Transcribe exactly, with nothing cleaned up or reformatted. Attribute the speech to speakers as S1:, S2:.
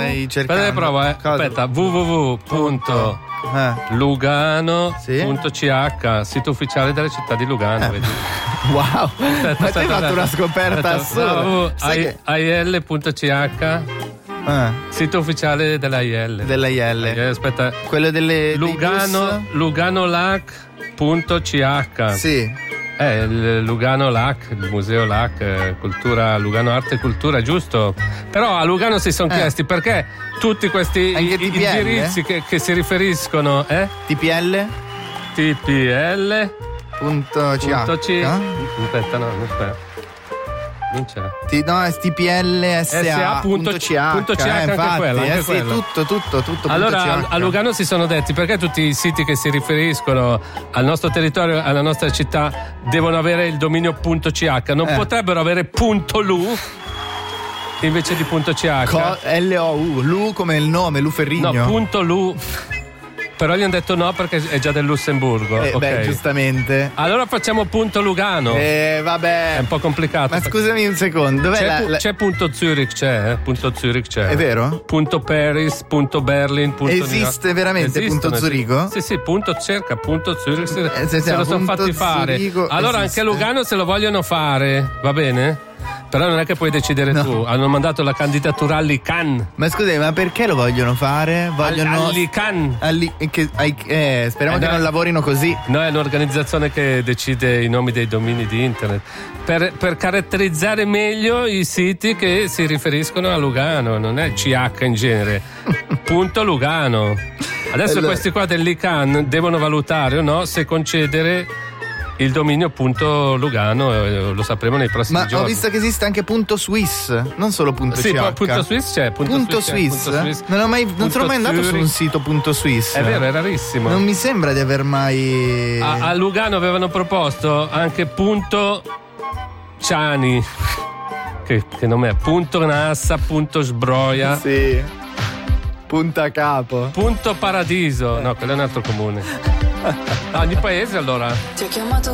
S1: stai cercando?
S2: Aspetta, prova, eh. Aspetta, w w w punto lugano punto c h, sito ufficiale della città di Lugano. Eh. Vedi?
S1: Wow, aspetta, ma te hai fatto una scoperta assurda.
S2: No, I L punto c h, ah. Sito ufficiale della I L.
S1: Della I L.
S2: Aspetta,
S1: quello delle
S2: Lugano, luganolac punto c h.
S1: Sì.
S2: Eh, il Lugano L A C, il museo L A C, cultura, Lugano Arte e Cultura, giusto? Però a Lugano si sono eh. chiesti perché tutti questi i, indirizzi che, che si riferiscono, eh?
S1: T P L?
S2: T P L
S1: punto c h.
S2: Aspetta, no, aspetta. Non c'è.
S1: Ti, no, è T P L S A punto c h.
S2: Punto C H,
S1: eh,
S2: anche
S1: infatti,
S2: quella, anche
S1: eh, sì, tutto, tutto, tutto.
S2: Allora a Lugano si sono detti perché tutti i siti che si riferiscono al nostro territorio, alla nostra città, devono avere il dominio .ch, non eh. potrebbero avere punto .lu invece di punto .ch?
S1: Co- L O U, Lu come il nome, Lu Ferrigno.
S2: No, punto .lu. Però gli hanno detto no perché è già del Lussemburgo.
S1: Eh,
S2: okay.
S1: Beh, giustamente.
S2: Allora facciamo punto Lugano.
S1: Eh, vabbè.
S2: È un po' complicato.
S1: Ma scusami un secondo, dov'è
S2: c'è,
S1: la,
S2: pu-
S1: la...
S2: c'è punto Zurich, c'è, eh? Punto Zurich c'è.
S1: È vero?
S2: Punto Paris, punto Berlin, punto
S1: esiste veramente
S2: Esistono,
S1: punto Zurigo?
S2: Sì, sì, punto cerca, punto Zurich. Se,
S1: eh, se,
S2: se lo sono fatti fare.
S1: Zurigo
S2: allora
S1: esiste.
S2: anche a Lugano se lo vogliono fare, va bene? Però non è che puoi decidere no. tu. Hanno mandato la candidatura all'I C A N.
S1: Ma scusi, ma perché lo vogliono fare? Vogliono
S2: all'I C A N.
S1: Alli... Che, eh, speriamo eh, che no, non lavorino così.
S2: No, è un'organizzazione che decide i nomi dei domini di internet per, per caratterizzare meglio i siti che si riferiscono a Lugano. Non è C H in genere. Punto Lugano. Adesso allora. questi qua dell'I C A N devono valutare o no se concedere il dominio punto Lugano, eh, lo sapremo nei prossimi
S1: ma
S2: giorni.
S1: Ma ho visto che esiste anche punto Swiss, non solo punto
S2: sì,
S1: C H.
S2: punto Swiss c'è. Punto,
S1: punto
S2: Swiss,
S1: Swiss?
S2: Punto Swiss.
S1: Non, ho mai, non sono mai andato
S2: Zurich.
S1: su un sito punto Swiss.
S2: È vero, è rarissimo.
S1: Non mi sembra di aver mai...
S2: A, a Lugano avevano proposto anche punto Ciani, che, che nome è? Punto Nassa, punto Sbroia.
S1: Sì. Punta Capo.
S2: Punto Paradiso. No, quello è un altro comune. Ah, ogni paese allora.
S3: Ti ho chiamato